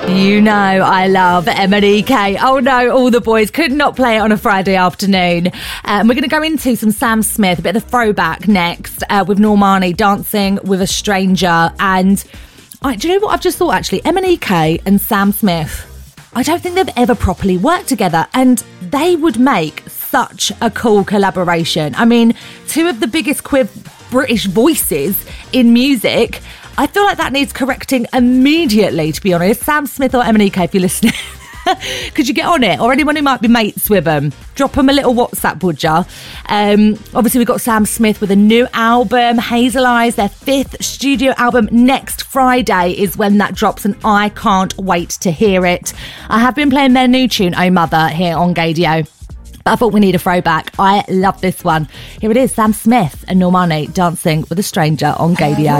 You know I love MNEK. Oh no, all the boys could not play it on a Friday afternoon. We're going to go into some Sam Smith, a bit of the throwback next, with Normani dancing with a stranger. And do you know what I've just thought, actually? MNEK and Sam Smith, I don't think they've ever properly worked together, and they would make such a cool collaboration. I mean, two of the biggest queer British voices in music. I feel like that needs correcting immediately, to be honest. Sam Smith or MNEK, if you're listening, could you get on it? Or anyone who might be mates with them, drop them a little WhatsApp, would ya? Obviously, we've got Sam Smith with a new album, Hazel Eyes, their 5th studio album. Next Friday is when that drops, and I can't wait to hear it. I have been playing their new tune, Oh Mother, here on Gaydio. But I thought we need a throwback. I love this one. Here it is, Sam Smith and Normani dancing with a stranger on Gaydio.